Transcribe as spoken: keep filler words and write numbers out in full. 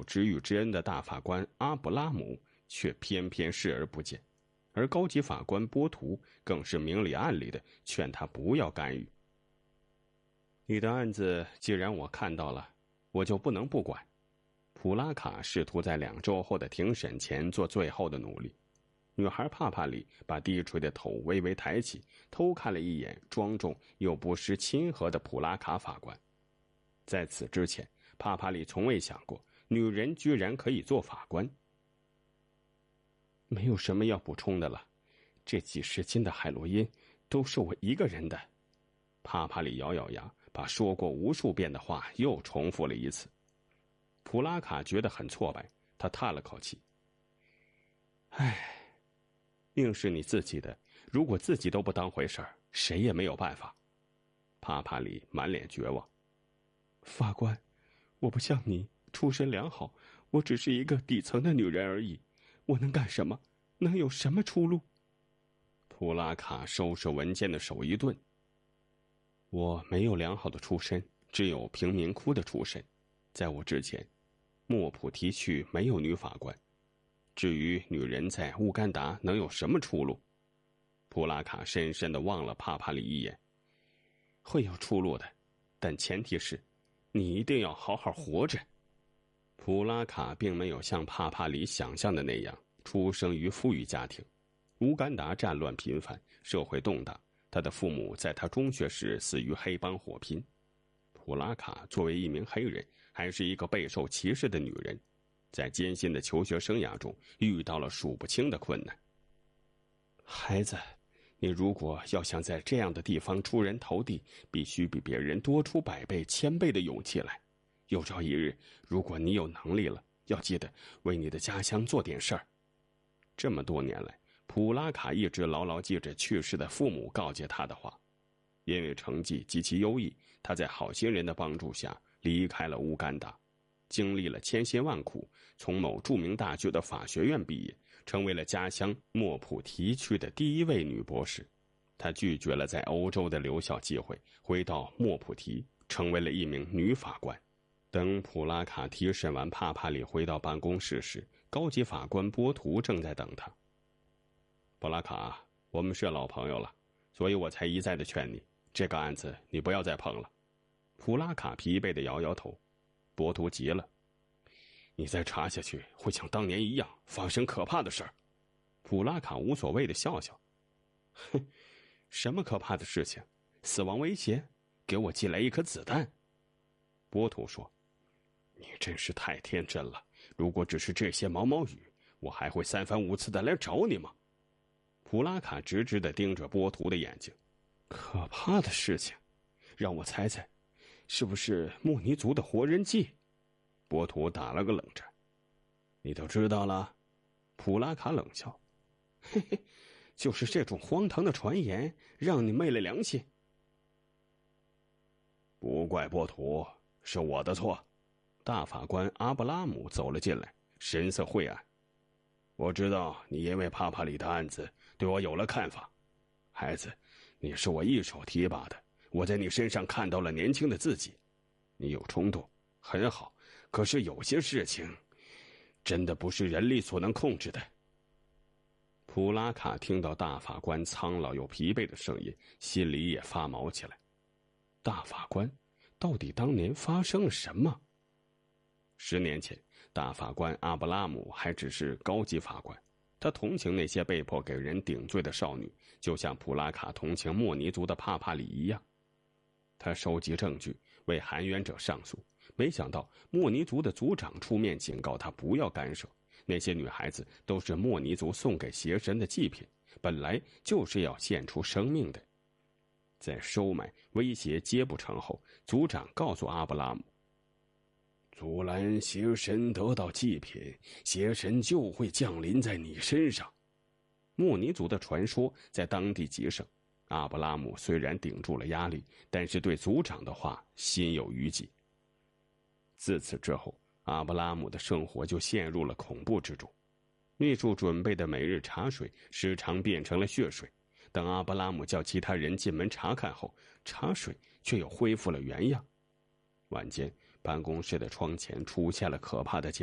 知遇之恩的大法官阿布拉姆却偏偏视而不见，而高级法官波图更是明里暗里的劝他不要干预。你的案子既然我看到了，我就不能不管。普拉卡试图在两周后的庭审前做最后的努力。女孩帕帕里把低垂的头微微抬起，偷看了一眼庄重又不失亲和的普拉卡法官。在此之前，帕帕里从未想过女人居然可以做法官。没有什么要补充的了，这几十斤的海洛因都是我一个人的。帕帕里咬咬牙，把说过无数遍的话又重复了一次。普拉卡觉得很挫败，他叹了口气：唉，命是你自己的，如果自己都不当回事儿，谁也没有办法。帕帕里满脸绝望。法官，我不像你出身良好，我只是一个底层的女人而已，我能干什么？能有什么出路？普拉卡收拾文件的手一顿。我没有良好的出身，只有贫民窟的出身。在我之前，莫普提区没有女法官。至于女人在乌干达能有什么出路？普拉卡深深地望了帕帕里一眼。会有出路的，但前提是你一定要好好活着。普拉卡并没有像帕帕里想象的那样出生于富裕家庭。乌干达战乱频繁，社会动荡，他的父母在他中学时死于黑帮火拼。普拉卡作为一名黑人，还是一个备受歧视的女人，在艰辛的求学生涯中遇到了数不清的困难。孩子，你如果要想在这样的地方出人头地，必须比别人多出百倍千倍的勇气来。有朝一日，如果你有能力了，要记得为你的家乡做点事儿。这么多年来，普拉卡一直牢牢记着去世的父母告诫他的话。因为成绩极其优异，他在好心人的帮助下离开了乌干达，经历了千辛万苦，从某著名大学的法学院毕业，成为了家乡莫普提区的第一位女博士。她拒绝了在欧洲的留校机会，回到莫普提，成为了一名女法官。等普拉卡提审完帕帕里回到办公室时，高级法官波图正在等他。普拉卡，我们是老朋友了，所以我才一再的劝你，这个案子你不要再碰了。普拉卡疲惫的摇摇头。波图急了：你再查下去，会像当年一样发生可怕的事儿。普拉卡无所谓的笑笑：哼，什么可怕的事情？死亡威胁？给我寄来一颗子弹。波图说：你真是太天真了，如果只是这些毛毛雨，我还会三番五次的来找你吗？普拉卡直直地盯着波图的眼睛。可怕的事情？让我猜猜，是不是莫尼族的活人祭？波图打了个冷战。你都知道了？普拉卡冷笑。嘿嘿，就是这种荒唐的传言让你昧了良心。不怪波图，是我的错。大法官阿布拉姆走了进来，神色晦暗。我知道你因为帕帕里的案子对我有了看法。孩子，你是我一手提拔的，我在你身上看到了年轻的自己。你有冲动，很好，可是有些事情真的不是人力所能控制的。普拉卡听到大法官苍老又疲惫的声音，心里也发毛起来。大法官，到底当年发生了什么？十年前，大法官阿布拉姆还只是高级法官，他同情那些被迫给人顶罪的少女，就像普拉卡同情莫尼族的帕帕里一样。他收集证据，为含冤者上诉，没想到莫尼族的族长出面警告他不要干涉，那些女孩子都是莫尼族送给邪神的祭品，本来就是要献出生命的。在收买、威胁皆不成后，族长告诉阿布拉姆，阻拦邪神得到祭品，邪神就会降临在你身上。莫尼族的传说在当地极盛，阿布拉姆虽然顶住了压力，但是对族长的话心有余悸。自此之后，阿布拉姆的生活就陷入了恐怖之中。秘书准备的每日茶水时常变成了血水，等阿布拉姆叫其他人进门查看后，茶水却又恢复了原样。晚间，办公室的窗前出现了可怕的景